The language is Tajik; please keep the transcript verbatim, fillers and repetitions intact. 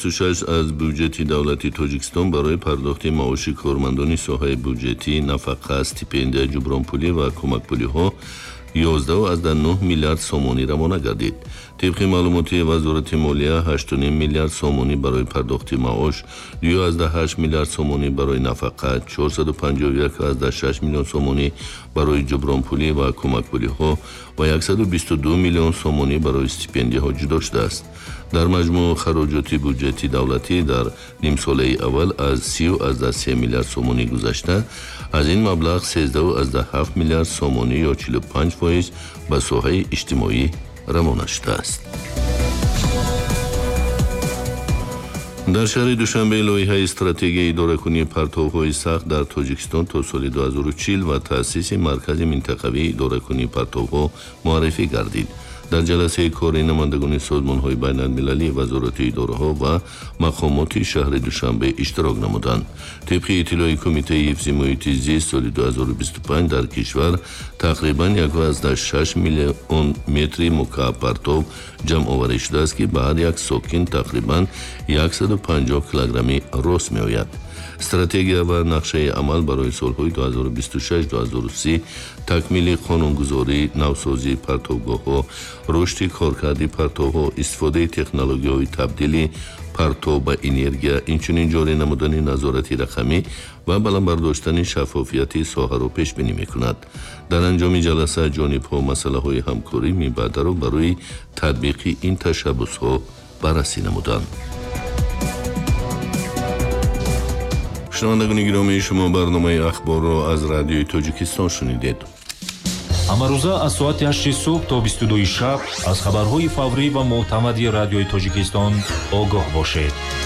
бисту шаш аз бюджети давлати Тоҷикистон барои пардохти маоши кормандони соҳаи бюджетӣ, нафақа, стипендия, ҷубронпулӣ ва кӯмакпулиҳо ёздаҳ азда нӯҳ миллиард сомонӣ равона гардид. Тибқи маълумоти Вазорати молия, ҳашту ним миллиард сомонӣ барои пардохти маош, ду азда ҳашт миллиард сомонӣ барои нафақа, чорсаду панҷоҳу як азда шаш миллион сомонӣ барои ҷубронпулӣ ва кӯмакпулиҳо ва яксаду бисту ду миллион сомонӣ барои стипендияҳо ҷудо шудааст. дар маҷмӯъ хароҷоти бюджети давлатӣ дар нимсолаи аввал аз сию азда се миллиард сомонӣ гузашта, аз ин маблағ сездаҳу азда ҳафт миллиард сомонӣ ё чилу панҷ фоиз ба соҳаи иҷтимоӣ равона шудааст. дар шаҳри Душанбе лоиҳаи стратегияи идоракунии партовҳои сахт дар Тоҷикистон то соли ду ҳазору чил ва таъсиси маркази минтақавии идоракунии партовҳо муаррифӣ гардид. дар ҷаласаи кори намояндагони созмонҳои байналмилалӣ, вазорати идораҳо ва мақомоти шаҳри Душанбе иштирок намуданд. тибқи иттилои Кумитаи ҳифзи муҳити зист, соли ду ҳазору бисту панҷ дар кишвар тақрибан як азда шаш миллион метри мукааб партов ҷамъоварӣ шудааст, ки ба ҳар як сокин тақрибан яксаду панҷоҳ килограмми рост меояд. стратегия ва нақшаи амал барои солҳои ду ҳазору бисту шаш - ду ҳазору си, такмили қонунгузорӣ, навсозии партовгоҳҳо, рушди коркарди партовҳо, истифодаи технологияҳои табдили партов ба энергия, инчунин ҷорӣ намудани назорати рақамӣ ва баландбардоштани шаффофияти соҳаро пешбинӣ мекунад. дар анҷоми ҷаласа ҷонибҳо масъалаҳои ҳамкории мибаъдаро барои татбиқи ин ташаббусҳо баррасӣ намуданд. шунавандагони гиромии шумо, барномаи ахборро аз радиои Тоҷикистон шунидед. ҳамарӯза аз соати ҳашти субҳ то бисту дуи шаб аз хабарҳои фаврӣ ва мӯътамади радиои Тоҷикистон огоҳ бошед.